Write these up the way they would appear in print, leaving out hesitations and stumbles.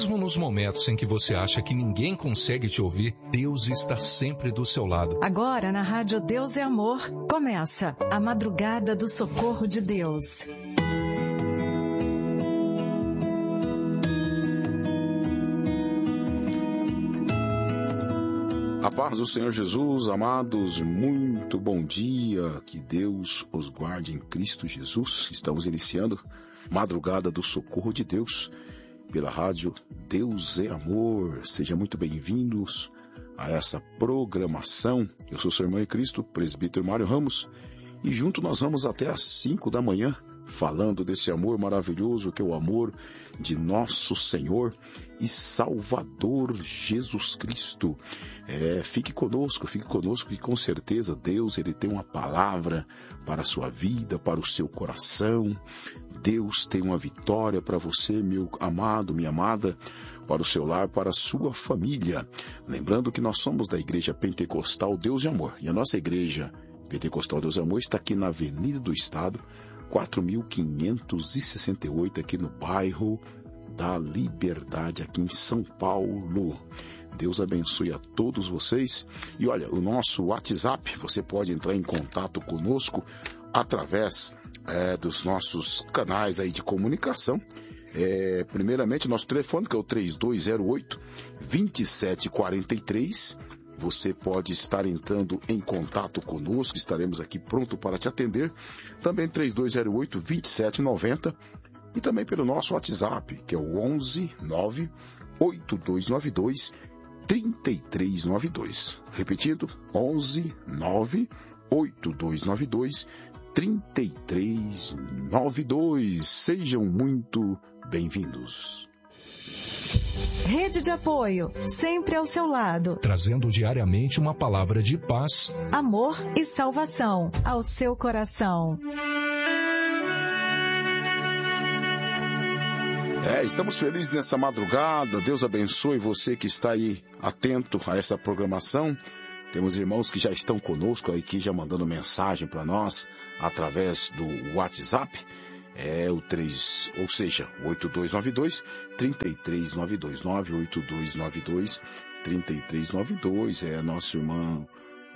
Mesmo nos momentos em que você acha que ninguém consegue te ouvir, Deus está sempre do seu lado. Agora na Rádio Deus é Amor, começa a Madrugada do Socorro de Deus. A paz do Senhor Jesus, amados, muito bom dia, que Deus os guarde em Cristo Jesus. Estamos iniciando Madrugada do Socorro de Deus, pela rádio Deus é Amor. Sejam muito bem-vindos a essa programação. Eu sou seu irmão em Cristo, presbítero Mário Ramos, e junto nós vamos até às 5 da manhã, falando desse amor maravilhoso que é o amor de nosso Senhor e Salvador Jesus Cristo. Fique conosco, que com certeza Deus ele tem uma palavra para a sua vida, para o seu coração. Deus tem uma vitória para você, meu amado, minha amada, para o seu lar, para a sua família. Lembrando que nós somos da Igreja Pentecostal Deus de Amor, e a nossa Igreja Pentecostal Deus de Amor está aqui na Avenida do Estado, 4.568, aqui no bairro da Liberdade, aqui em São Paulo. Deus abençoe a todos vocês. E olha, o nosso WhatsApp, você pode entrar em contato conosco através dos nossos canais aí de comunicação. Primeiramente, nosso telefone, que é o 3208-2743. Você pode estar entrando em contato conosco, estaremos aqui pronto para te atender. Também 3208-2790 e também pelo nosso WhatsApp, que é o 11-9-8292-3392. Repetindo, 11-9-8292-3392. Sejam muito bem-vindos. Rede de apoio, sempre ao seu lado. Trazendo diariamente uma palavra de paz, amor e salvação ao seu coração. Estamos felizes nessa madrugada. Deus abençoe você que está aí atento a essa programação. Temos irmãos que já estão conosco aqui, já mandando mensagem para nós através do WhatsApp. O 8292-3392, 98292-3392. Nosso irmão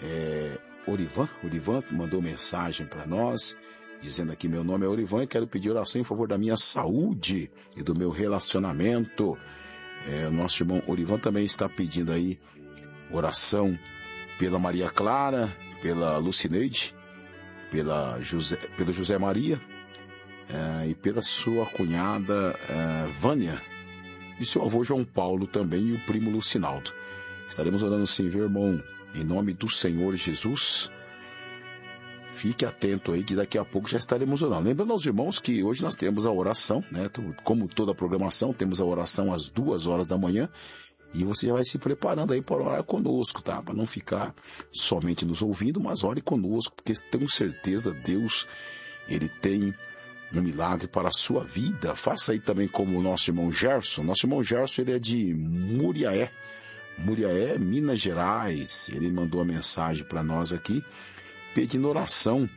Orivan mandou mensagem para nós, dizendo aqui: meu nome é Orivan e quero pedir oração em favor da minha saúde e do meu relacionamento. Nosso irmão Orivan também está pedindo aí oração pela Maria Clara, pela Lucineide, pelo José Maria, e pela sua cunhada Vânia, e seu avô João Paulo também, e o primo Lucinaldo. Estaremos orando sim, viu, irmão? Em nome do Senhor Jesus. Fique atento aí que daqui a pouco já estaremos orando. Lembrando aos irmãos que hoje nós temos a oração, né? Como toda a programação, temos a oração às 2 horas da manhã. E você já vai se preparando aí para orar conosco, tá? Para não ficar somente nos ouvindo, mas ore conosco, porque tenho certeza Deus, ele tem um milagre para a sua vida. Faça aí também como o nosso irmão Gerson. Nosso irmão Gerson, ele é de Muriaé, Minas Gerais. Ele mandou a mensagem para nós aqui, pedindo oração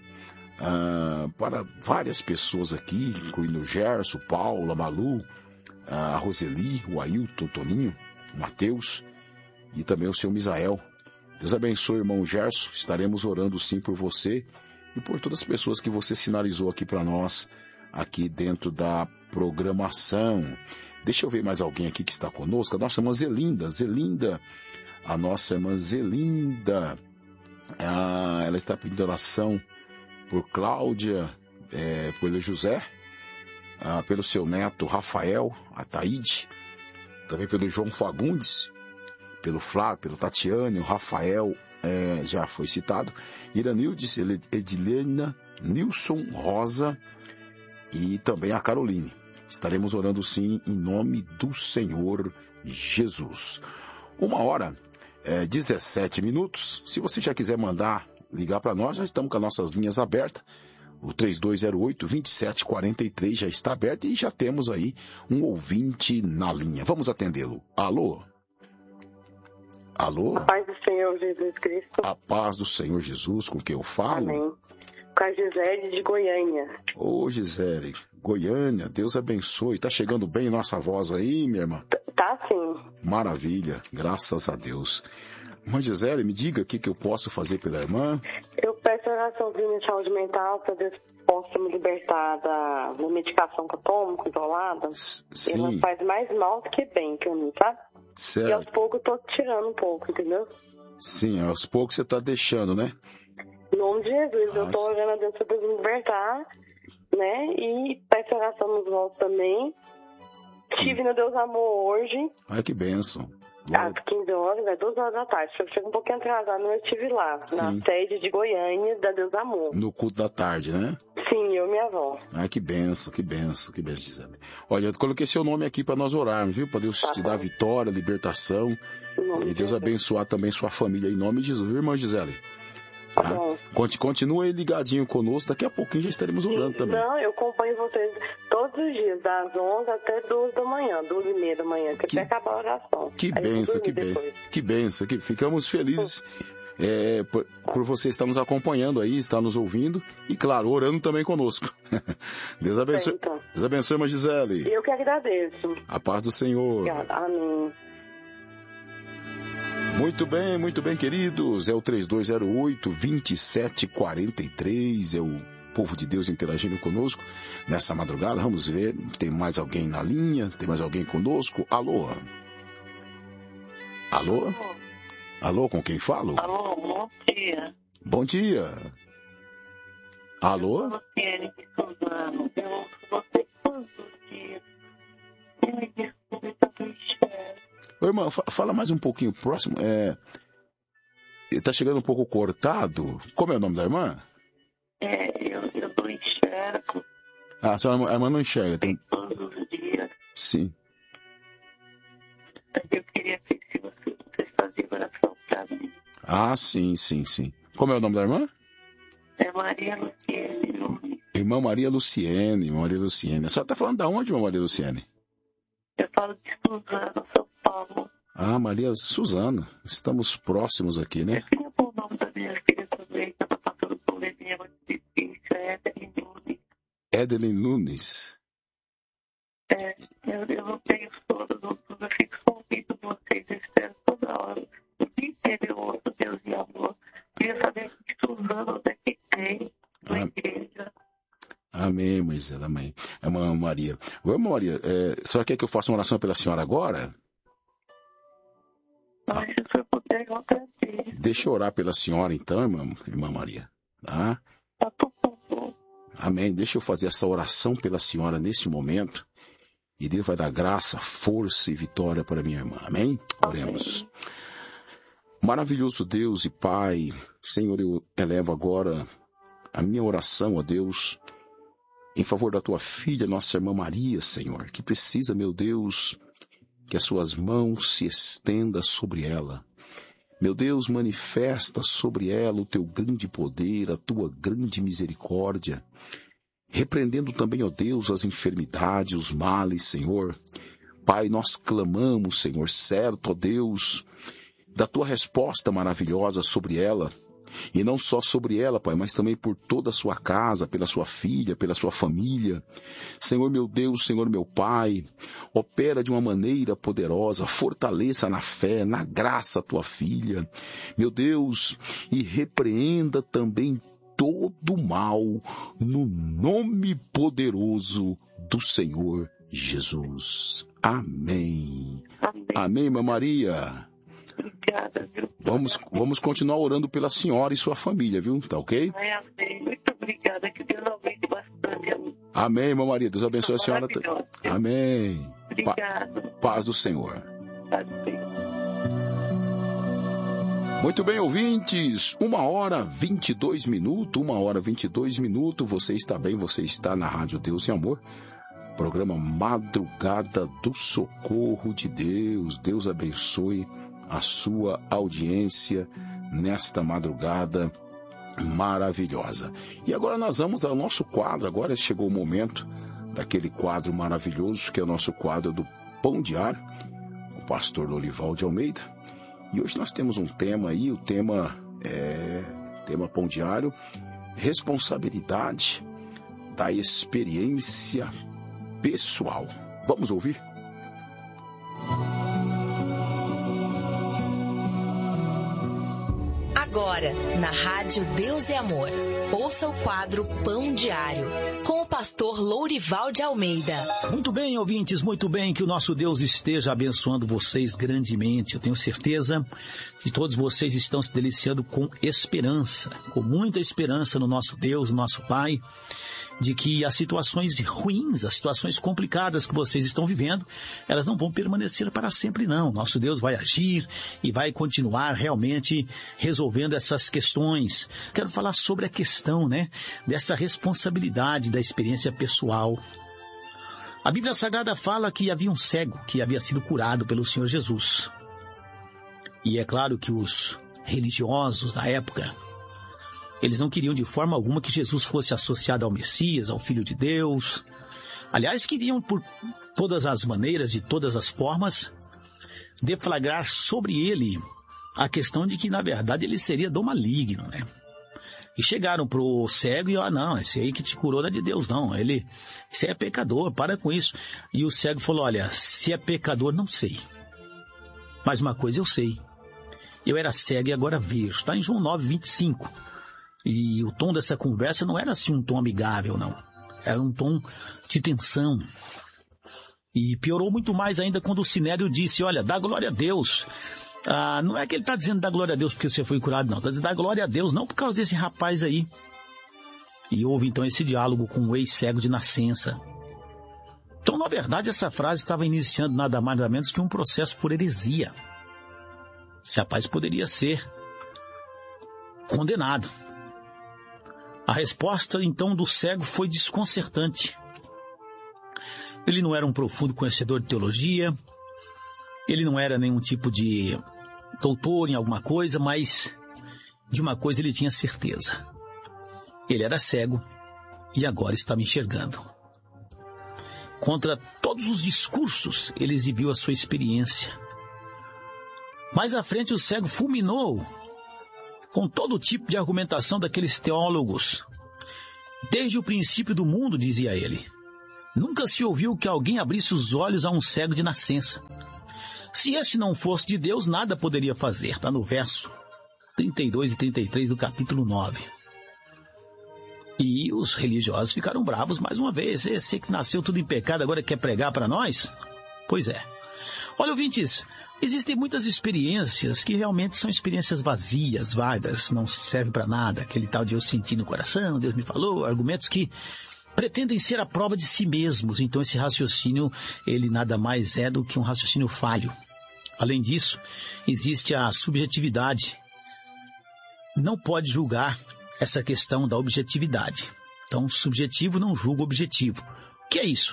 para várias pessoas aqui, incluindo o Gerson, o Paulo, a Malu, a Roseli, o Ailton, o Toninho, o Mateus e também o seu Misael. Deus abençoe, irmão Gerson. Estaremos orando sim por você e por todas as pessoas que você sinalizou aqui para nós, aqui dentro da programação. Deixa eu ver mais alguém aqui que está conosco. A nossa irmã Zelinda, a nossa irmã Zelinda, ela está pedindo oração por Cláudia, pelo José, pelo seu neto Rafael, a Taíde, também pelo João Fagundes, pelo Flávio, pelo Tatiane, o Rafael, já foi citado, Iranildes, Edilena, Nilson, Rosa e também a Caroline. Estaremos orando sim em nome do Senhor Jesus. 1h17. Se você já quiser ligar para nós, já estamos com as nossas linhas abertas. O 3208-2743 já está aberto e já temos aí um ouvinte na linha. Vamos atendê-lo. Alô? A paz do Senhor Jesus Cristo. A paz do Senhor Jesus, com quem eu falo? Amém. Com a Gisele de Goiânia. Ô, Gisele, Goiânia, Deus abençoe. Tá chegando bem nossa voz aí, minha irmã? Tá sim. Maravilha, graças a Deus. Irmã Gisele, me diga o que eu posso fazer pela irmã. Eu peço oraçãozinha de saúde mental para Deus possa me libertar da medicação que eu tomo, isolada. Sim. Ela faz mais mal do que bem pra mim, tá? Certo. E aos poucos eu tô tirando um pouco, entendeu? Sim, aos poucos você tá deixando, né? Em nome de Jesus, eu tô orando a Deus para Deus me libertar, né? E peço oração nos votos também. Estive no Deus Amor hoje. Ai, que bênção. Às 15 horas, 12 horas da tarde. Eu chego um pouquinho atrasado, mas eu estive lá, Sim. na sede de Goiânia, da Deus Amor. No culto da tarde, né? Sim, eu e minha avó. Ai, que benção, Gisele. Olha, eu coloquei seu nome aqui para nós orarmos, viu? Para Deus te dar vitória, libertação. E Deus abençoar também sua família em nome de Jesus, viu, irmã Gisele? Tá bom. Continua aí ligadinho conosco, daqui a pouquinho já estaremos orando também. Não, eu acompanho vocês todos os dias, das 11 até 12 da manhã, 12h30 da manhã, que até acabar a oração. Que benção, que benção. Ficamos felizes por você estar nos acompanhando aí, estar nos ouvindo e, claro, orando também conosco. Deus abençoe, então. Deus abençoe, irmã Gisele. Eu que agradeço. A paz do Senhor. Obrigada. Amém. Muito bem, queridos. É o 3208-2743. É o povo de Deus interagindo conosco nessa madrugada. Vamos ver. Tem mais alguém na linha? Tem mais alguém conosco? Alô? Alô? Alô, com quem falo? Alô, bom dia. Bom dia. Alô? Luciene de Suzano. Eu ouço você todos os dias. Eu me desculpe tanto enxergo. Ô, irmã, fala mais um pouquinho próximo. Tá chegando um pouco cortado. Como é o nome da irmã? Eu não enxergo. Ah, a irmã não enxerga. Então... Todos os dias. Sim. Eu queria ver se você fazia oração pra mim. Ah, sim. Como é o nome da irmã? É Maria Luciene. Irmã Maria Luciene. A senhora tá falando da onde, irmã Maria Luciene? Eu falo de Suzano, São Paulo. Ah, Maria Suzano. Estamos próximos aqui, né? Eu queria pôr o nome da minha filha também, que ela tá passando por um probleminha muito difícil. É Edelyn Nunes. Edelyn Nunes. Eu não tenho sono, eu fico só ouvindo vocês, eu espero toda hora. O dia inteiro eu ouço Deus e amor. Queria saber de Suzano onde é que tem na igreja. Amém, Moisés, amém. Irmã Maria. Ô, irmã Maria, a senhora quer que eu faça uma oração pela senhora agora? Mas se o senhor puder, eu agradeço. Deixa eu orar pela senhora então, irmã Maria. Tá? Por favor. Amém. Deixa eu fazer essa oração pela senhora neste momento. E Deus vai dar graça, força e vitória para minha irmã. Amém? Oremos. Amém. Maravilhoso Deus e Pai, Senhor, eu elevo agora a minha oração, ó Deus, em favor da tua filha, nossa irmã Maria, Senhor, que precisa, meu Deus, que as suas mãos se estendam sobre ela. Meu Deus, manifesta sobre ela o teu grande poder, a tua grande misericórdia, repreendendo também, ó Deus, as enfermidades, os males, Senhor. Pai, nós clamamos, Senhor, certo, ó Deus, da tua resposta maravilhosa sobre ela. E não só sobre ela, Pai, mas também por toda a sua casa, pela sua filha, pela sua família. Senhor meu Deus, Senhor meu Pai, opera de uma maneira poderosa, fortaleça na fé, na graça a tua filha. Meu Deus, e repreenda também todo o mal no nome poderoso do Senhor Jesus. Amém. Amém, irmã Maria. Obrigada, viu? Vamos continuar orando pela senhora e sua família, viu? Tá ok? Amém. Muito obrigada. Que Deus aumente bastante. Amém, irmã Maria. Deus abençoe a senhora. Amém. Obrigada. Paz do Senhor. Paz do Senhor. Muito bem, ouvintes. 1h22. 1h22. Você está bem, você está na Rádio Deus e Amor. Programa Madrugada do Socorro de Deus. Deus abençoe a sua audiência nesta madrugada maravilhosa. E agora nós vamos ao nosso quadro. Agora chegou o momento daquele quadro maravilhoso que é o nosso quadro do Pão Diário, o pastor Lorival de Almeida. E hoje nós temos um tema aí, o tema Pão Diário, responsabilidade da experiência pessoal. Vamos ouvir? Agora, na Rádio Deus e Amor, ouça o quadro Pão Diário, com o pastor Lourival de Almeida. Muito bem, ouvintes, muito bem, que o nosso Deus esteja abençoando vocês grandemente. Eu tenho certeza que todos vocês estão se deliciando com esperança, com muita esperança no nosso Deus, no nosso Pai, de que as situações ruins, as situações complicadas que vocês estão vivendo, elas não vão permanecer para sempre, não. Nosso Deus vai agir e vai continuar realmente resolvendo essas questões. Quero falar sobre a questão, dessa responsabilidade da experiência pessoal. A Bíblia Sagrada fala que havia um cego que havia sido curado pelo Senhor Jesus. E é claro que os religiosos da época, eles não queriam de forma alguma que Jesus fosse associado ao Messias, ao Filho de Deus. Aliás, queriam por todas as maneiras, de todas as formas, deflagrar sobre ele a questão de que, na verdade, ele seria do maligno, E chegaram para o cego e, não, esse aí que te curou não é de Deus, não. Esse é pecador, para com isso. E o cego falou, olha, se é pecador, não sei. Mas uma coisa eu sei. Eu era cego e agora vejo. Está em João 9:25. E o tom dessa conversa não era assim um tom amigável, não. Era um tom de tensão. E piorou muito mais ainda quando o Sinédrio disse, olha, dá glória a Deus. Não é que ele está dizendo dá glória a Deus porque você foi curado, não. Está dizendo dá glória a Deus, não por causa desse rapaz aí. E houve então esse diálogo com o ex-cego de nascença. Então, na verdade, essa frase estava iniciando nada mais nada menos que um processo por heresia. Esse rapaz poderia ser condenado. A resposta, então, do cego foi desconcertante. Ele não era um profundo conhecedor de teologia, ele não era nenhum tipo de doutor em alguma coisa, mas de uma coisa ele tinha certeza. Ele era cego e agora estava enxergando. Contra todos os discursos, ele exibiu a sua experiência. Mais à frente, o cego fulminou com todo tipo de argumentação daqueles teólogos. Desde o princípio do mundo, dizia ele, nunca se ouviu que alguém abrisse os olhos a um cego de nascença. Se esse não fosse de Deus, nada poderia fazer. Está no verso 32 e 33 do capítulo 9. E os religiosos ficaram bravos mais uma vez. Esse que nasceu tudo em pecado agora quer pregar para nós? Pois é. Olha, ouvintes, existem muitas experiências que realmente são experiências vazias, vagas, não servem para nada. Aquele tal de eu senti no coração, Deus me falou, argumentos que pretendem ser a prova de si mesmos. Então esse raciocínio, ele nada mais é do que um raciocínio falho. Além disso, existe a subjetividade. Não pode julgar essa questão da objetividade. Então, subjetivo não julga objetivo. O que é isso?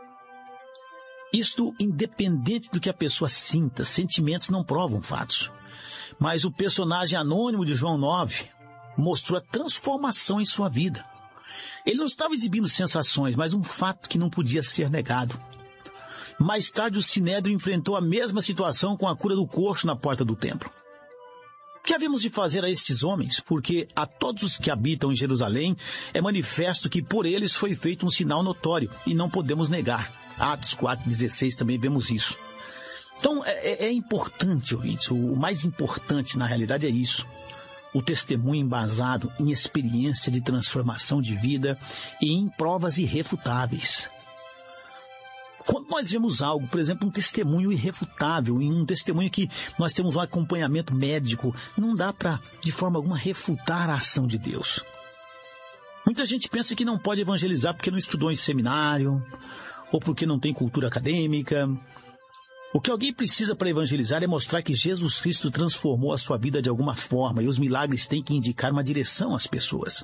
Isto independente do que a pessoa sinta, sentimentos não provam fatos. Mas o personagem anônimo de João 9 mostrou a transformação em sua vida. Ele não estava exibindo sensações, mas um fato que não podia ser negado. Mais tarde o Sinédrio enfrentou a mesma situação com a cura do coxo na porta do templo. O que havemos de fazer a estes homens? Porque a todos os que habitam em Jerusalém é manifesto que por eles foi feito um sinal notório e não podemos negar. Atos 4,16 também vemos isso. Então é importante, ouvintes, o mais importante na realidade é isso. O testemunho embasado em experiência de transformação de vida e em provas irrefutáveis. Quando nós vemos algo, por exemplo, um testemunho irrefutável, em um testemunho que nós temos um acompanhamento médico, não dá para, de forma alguma, refutar a ação de Deus. Muita gente pensa que não pode evangelizar porque não estudou em seminário, ou porque não tem cultura acadêmica. O que alguém precisa para evangelizar é mostrar que Jesus Cristo transformou a sua vida de alguma forma, e os milagres têm que indicar uma direção às pessoas.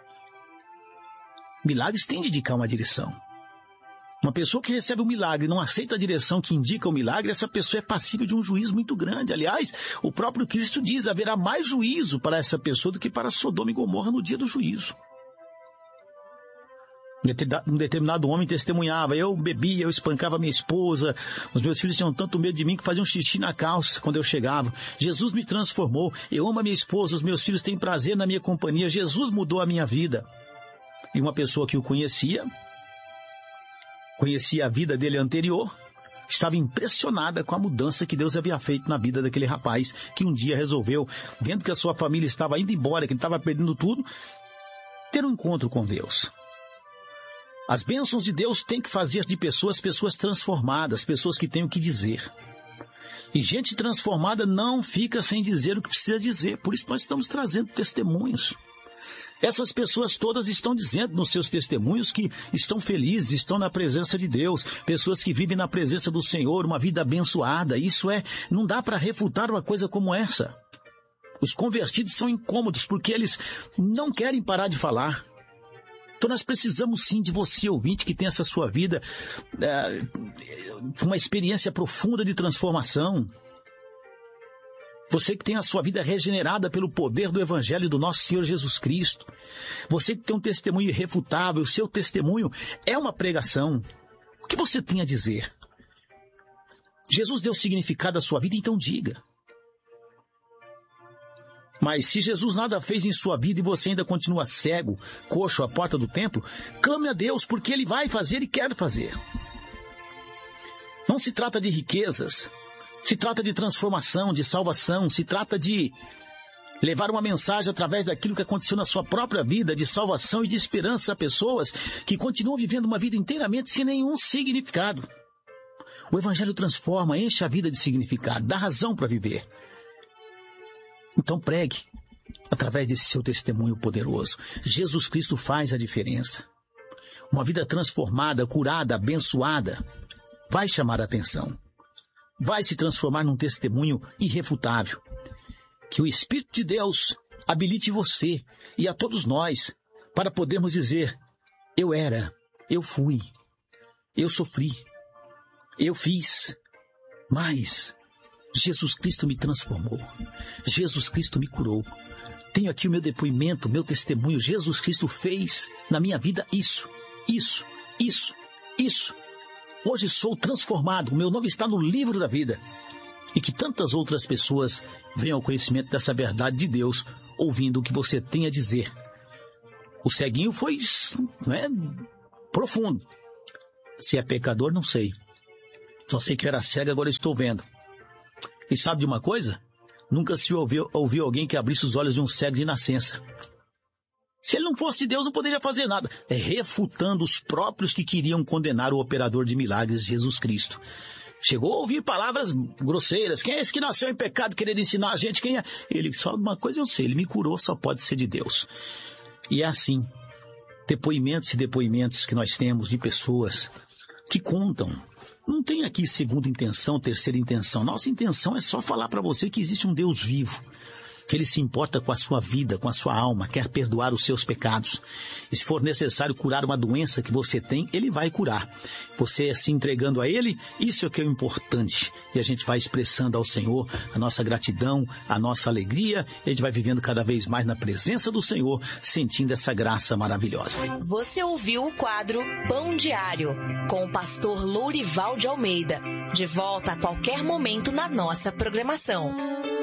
Milagres têm de indicar uma direção. Uma pessoa que recebe um milagre e não aceita a direção que indica o milagre, essa pessoa é passível de um juízo muito grande. Aliás, o próprio Cristo diz, haverá mais juízo para essa pessoa do que para Sodoma e Gomorra no dia do juízo. Um determinado homem testemunhava: eu bebia, eu espancava minha esposa, os meus filhos tinham tanto medo de mim que faziam xixi na calça quando eu chegava. Jesus me transformou, eu amo a minha esposa, os meus filhos têm prazer na minha companhia, Jesus mudou a minha vida. E uma pessoa que o conhecia a vida dele anterior, estava impressionada com a mudança que Deus havia feito na vida daquele rapaz, que um dia resolveu, vendo que a sua família estava indo embora, que ele estava perdendo tudo, ter um encontro com Deus. As bênçãos de Deus têm que fazer de pessoas transformadas, pessoas que têm o que dizer. E gente transformada não fica sem dizer o que precisa dizer. Por isso nós estamos trazendo testemunhos. Essas pessoas todas estão dizendo nos seus testemunhos que estão felizes, estão na presença de Deus. Pessoas que vivem na presença do Senhor, uma vida abençoada. Não dá para refutar uma coisa como essa. Os convertidos são incômodos porque eles não querem parar de falar. Então nós precisamos sim de você, ouvinte, que tem essa sua vida, uma experiência profunda de transformação. Você que tem a sua vida regenerada pelo poder do Evangelho do nosso Senhor Jesus Cristo. Você que tem um testemunho irrefutável, o seu testemunho é uma pregação. O que você tem a dizer? Jesus deu significado à sua vida, então diga. Mas se Jesus nada fez em sua vida e você ainda continua cego, coxo à porta do templo, clame a Deus, porque Ele vai fazer e quer fazer. Não se trata de riquezas, se trata de transformação, de salvação, se trata de levar uma mensagem através daquilo que aconteceu na sua própria vida, de salvação e de esperança a pessoas que continuam vivendo uma vida inteiramente sem nenhum significado. O Evangelho transforma, enche a vida de significado, dá razão para viver. Então pregue através desse seu testemunho poderoso. Jesus Cristo faz a diferença. Uma vida transformada, curada, abençoada, vai chamar a atenção. Vai se transformar num testemunho irrefutável. Que o Espírito de Deus habilite você e a todos nós para podermos dizer: eu era, eu fui, eu sofri, eu fiz, mas Jesus Cristo me transformou. Jesus Cristo me curou. Tenho aqui o meu depoimento, o meu testemunho. Jesus Cristo fez na minha vida isso. Hoje sou transformado. O meu nome está no livro da vida. E que tantas outras pessoas venham ao conhecimento dessa verdade de Deus, ouvindo o que você tem a dizer. O ceguinho foi profundo. Se é pecador, não sei. Só sei que eu era cego, agora estou vendo. E sabe de uma coisa? Nunca se ouviu alguém que abrisse os olhos de um cego de nascença. Se ele não fosse de Deus, não poderia fazer nada. É refutando os próprios que queriam condenar o operador de milagres, Jesus Cristo. Chegou a ouvir palavras grosseiras. Quem é esse que nasceu em pecado querendo ensinar a gente? Quem é? Ele, só uma coisa eu sei, ele me curou, só pode ser de Deus. E é assim, depoimentos e depoimentos que nós temos de pessoas que contam. Não tem aqui segunda intenção, terceira intenção. Nossa intenção é só falar para você que existe um Deus vivo, que Ele se importa com a sua vida, com a sua alma, quer perdoar os seus pecados. E se for necessário curar uma doença que você tem, Ele vai curar. Você se entregando a Ele, isso é o que é o importante. E a gente vai expressando ao Senhor a nossa gratidão, a nossa alegria, e a gente vai vivendo cada vez mais na presença do Senhor, sentindo essa graça maravilhosa. Você ouviu o quadro Pão Diário, com o pastor Lourival de Almeida. De volta a qualquer momento na nossa programação.